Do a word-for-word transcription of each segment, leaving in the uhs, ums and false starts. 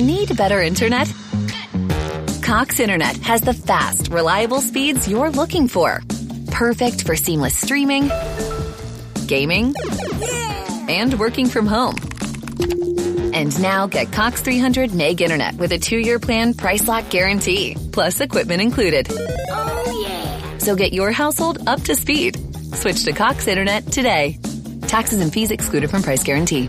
Need better internet? Cox Internet has the fast, reliable speeds you're looking for. Perfect for seamless streaming, gaming, and working from home. And now get Cox three hundred meg internet with a two-year plan price lock guarantee, plus equipment included. Oh, yeah. So get your household up to speed. Switch to Cox Internet today. Taxes and fees excluded from price guarantee.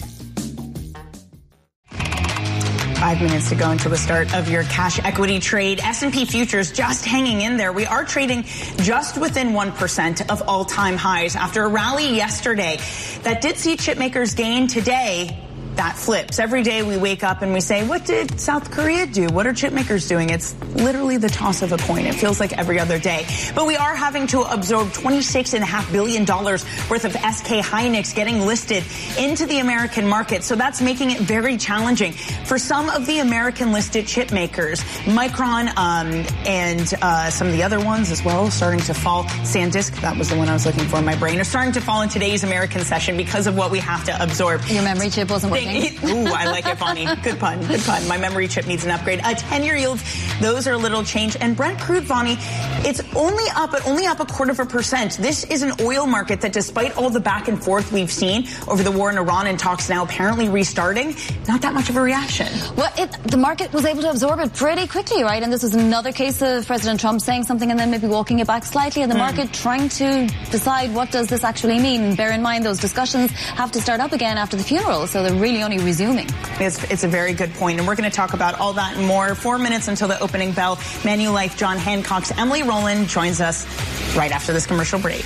Five minutes to go until the start of your cash equity trade. S and P futures just hanging in there. We are trading just within one percent of all-time highs after a rally yesterday that did see chip makers gain. Today, that flips. Every day we wake up and we say, what did South Korea do? What are chip makers doing? It's literally the toss of a coin. It feels like every other day. But we are having to absorb twenty-six point five billion dollars worth of S K Hynix getting listed into the American market. So that's making it very challenging for some of the American listed chip makers. Micron um, and uh, some of the other ones as well starting to fall. SanDisk, that was the one I was looking for in my brain, are starting to fall in today's American session because of what we have to absorb. Your memory chip wasn't working. Ooh, I like it, Bonnie. Good pun. Good pun. My memory chip needs an upgrade. Uh, ten-year yields, those are a little changed. And Brent crude, Bonnie, it's only up, but only up a quarter of a percent. This is an oil market that, despite all the back and forth we've seen over the war in Iran and talks now apparently restarting, not that much of a reaction. Well, it, the market was able to absorb it pretty quickly, right? And this was another case of President Trump saying something and then maybe walking it back slightly, and the mm. market trying to decide what does this actually mean. Bear in mind, those discussions have to start up again after the funeral, so they're really only resuming. It's, it's a very good point, and we're going to talk about all that and more. Four minutes until the opening bell. Manulife, John Hancock's Emily Rowland joins us right after this commercial break.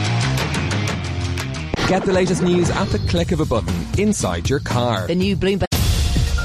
Get the latest news at the click of a button inside your car. The new Bloomberg